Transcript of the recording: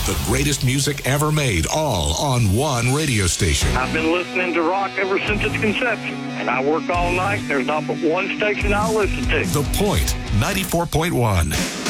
The greatest music ever made, all on one radio station. I've been listening to rock ever since its conception, and I work all night. There's not but one station I'll listen to. The Point, 94.1.